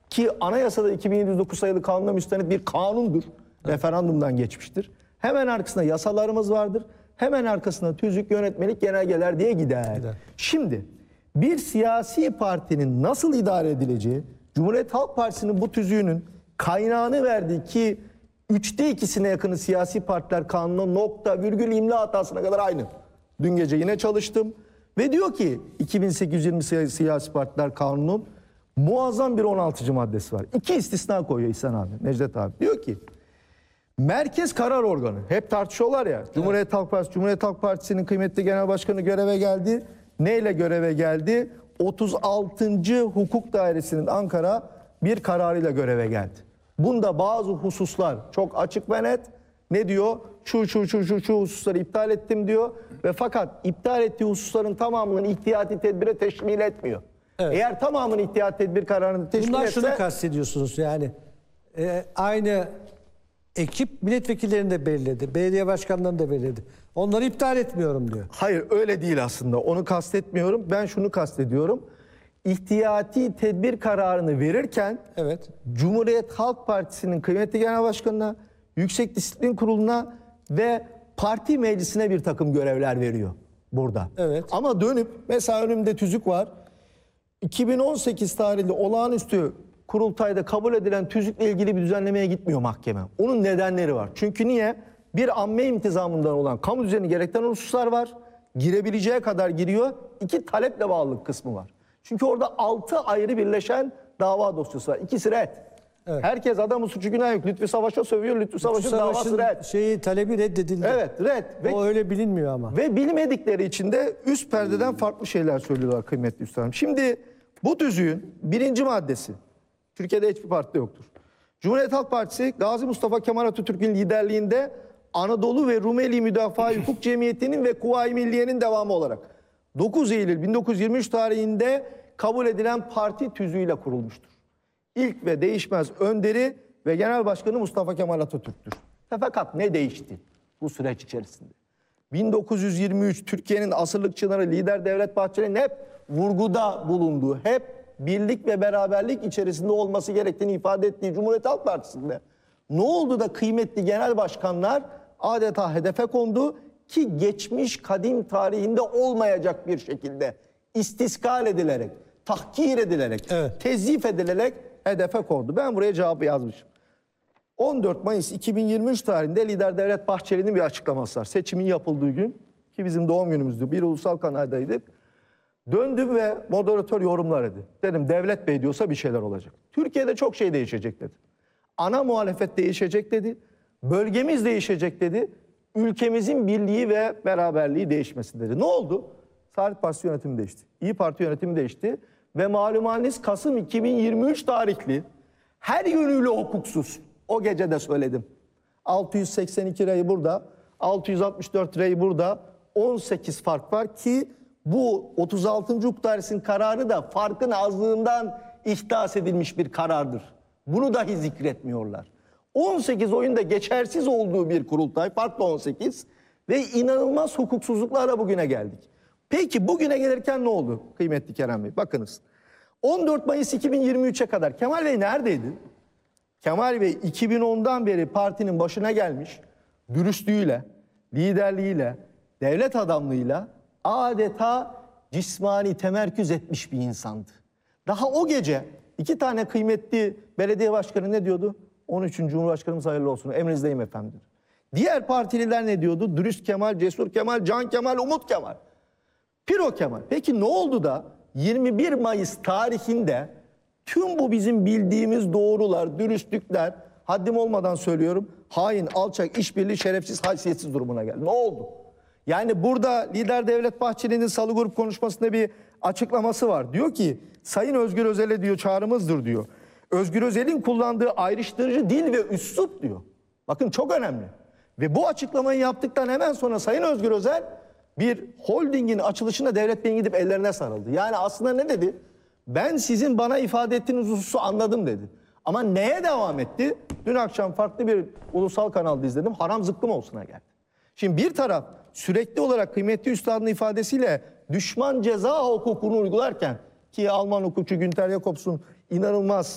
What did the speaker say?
ki anayasada 2709 sayılı kanuna müstenit bir kanundur. Referandumdan geçmiştir. Hemen arkasında yasalarımız vardır. Hemen arkasında tüzük, yönetmelik, genelgeler diye gider. Şimdi bir siyasi partinin nasıl idare edileceği, Cumhuriyet Halk Partisi'nin bu tüzüğünün kaynağını verdiği ki 3'te 2'sine yakını siyasi partiler kanuna nokta, virgül, imla hatasına kadar aynı. Dün gece yine çalıştım ve diyor ki 2820 siyasi partiler kanunun muazzam bir 16. maddesi var. 2 istisna koyuyor İhsan abi, Necdet abi. Diyor ki merkez karar organı. Hep tartışıyorlar ya. Cumhuriyet Halk Partisi, Cumhuriyet Halk Partisi'nin kıymetli genel başkanı göreve geldi. Neyle göreve geldi? 36. Hukuk Dairesi'nin Ankara bir kararıyla göreve geldi. Bunda bazı hususlar çok açık ve net. Ne diyor? Şu hususları iptal ettim diyor. Ve fakat iptal ettiği hususların tamamını ihtiyati tedbire teşmil etmiyor. Evet. Eğer tamamını ihtiyati tedbir kararını teşmil bunlar etse... şunu kastediyorsunuz yani. Aynı ekip milletvekillerini de belirledi. Belediye başkanlarını da belirledi. Onları iptal etmiyorum diyor. Hayır, öyle değil aslında. Onu kastetmiyorum. Ben şunu kastediyorum. İhtiyati tedbir kararını verirken Cumhuriyet Halk Partisi'nin kıymetli genel başkanına, Yüksek Disiplin Kurulu'na ve parti meclisine bir takım görevler veriyor burada. Evet. Ama dönüp mesela önümde tüzük var. 2018 tarihli olağanüstü kurultayda kabul edilen tüzükle ilgili bir düzenlemeye gitmiyor mahkeme. Onun nedenleri var. Çünkü niye? Bir amme imtizamından olan kamu düzeni gerektiren hususlar var. Girebileceği kadar giriyor. 2 taleple bağlılık kısmı var. Çünkü orada 6 ayrı birleşen dava dosyası var. 2'si red. Evet. Herkes adamın suçu günah yok. Lütfü Savaş'a sövüyor. Lütfü Savaş'ın davası red. Talebi reddedildi. Evet, red. Ve, o öyle bilinmiyor ama. Ve bilmedikleri için de üst perdeden farklı şeyler söylüyorlar kıymetli üstadım. Şimdi bu tüzüğün 1. maddesi. Türkiye'de hiçbir partide yoktur. Cumhuriyet Halk Partisi Gazi Mustafa Kemal Atatürk'ün liderliğinde Anadolu ve Rumeli Müdafaa Hukuk Cemiyeti'nin ve Kuvayi Milliye'nin devamı olarak 9 Eylül 1923 tarihinde kabul edilen parti tüzüğüyle kurulmuştur. İlk ve değişmez önderi ve genel başkanı Mustafa Kemal Atatürk'tür. Fakat ne değişti bu süreç içerisinde? 1923 Türkiye'nin asırlık çınarı lider Devlet Bahçeli'nin hep vurguda bulunduğu, hep birlik ve beraberlik içerisinde olması gerektiğini ifade ettiği Cumhuriyet Halk Partisi'nde ne oldu da kıymetli genel başkanlar adeta hedefe kondu ki geçmiş kadim tarihinde olmayacak bir şekilde istiskal edilerek, tahkir edilerek, tezyif edilerek hedefe kondu. Ben buraya cevabı yazmışım. 14 Mayıs 2023 tarihinde lider Devlet Bahçeli'nin bir açıklaması var. Seçimin yapıldığı gün ki bizim doğum günümüzdü. Bir ulusal kanaldaydık. Döndüm ve moderatör yorumlar dedi. Dedim Devlet Bey diyorsa bir şeyler olacak. Türkiye'de çok şey değişecek dedi. Ana muhalefet değişecek dedi. Bölgemiz değişecek dedi. Ülkemizin birliği ve beraberliği değişmesi dedi. Ne oldu? Saadet Partisi yönetimi değişti. İYİ Parti yönetimi değişti. Ve malumunuz Kasım 2023 tarihli her yönüyle hukuksuz. O gece de söyledim. 682 rey burada, 664 rey burada, 18 fark var ki bu 36. Hukuk Dairesi'nin kararı da farkın azlığından ihdas edilmiş bir karardır. Bunu dahi zikretmiyorlar. 18 oyunda geçersiz olduğu bir kurultay, farklı 18 ve inanılmaz hukuksuzluklarla bugüne geldik. Peki bugüne gelirken ne oldu kıymetli Kerem Bey? Bakınız 14 Mayıs 2023'e kadar Kemal Bey neredeydi? Kemal Bey 2010'dan beri partinin başına gelmiş, dürüstlüğüyle, liderliğiyle, devlet adamlığıyla adeta cismani temerküz etmiş bir insandı. Daha o gece 2 tane kıymetli belediye başkanı ne diyordu? 13. Cumhurbaşkanımız hayırlı olsun, emrinizdeyim efendim. Diğer partililer ne diyordu? Dürüst Kemal, Cesur Kemal, Can Kemal, Umut Kemal. Piro Kemal. Peki ne oldu da 21 Mayıs tarihinde tüm bu bizim bildiğimiz doğrular, dürüstlükler, haddim olmadan söylüyorum, hain, alçak, işbirliği, şerefsiz, haysiyetsiz durumuna geldi? Ne oldu? Yani burada lider Devlet Bahçeli'nin Salı Grup konuşmasında bir açıklaması var. Diyor ki Sayın Özgür Özel'e diyor çağrımızdır diyor. Özgür Özel'in kullandığı ayrıştırıcı dil ve üslup diyor. Bakın çok önemli. Ve bu açıklamayı yaptıktan hemen sonra Sayın Özgür Özel bir holdingin açılışına Devlet Bey'in gidip ellerine sarıldı. Yani aslında ne dedi? Ben sizin bana ifade ettiğiniz hususu anladım dedi. Ama neye devam etti? Dün akşam farklı bir ulusal kanalda izledim. Haram zıkkım olsuna geldi. Şimdi bir taraf sürekli olarak kıymetli üstadın ifadesiyle düşman ceza hukukunu uygularken ki Alman hukukçu Günter Jakobs'un inanılmaz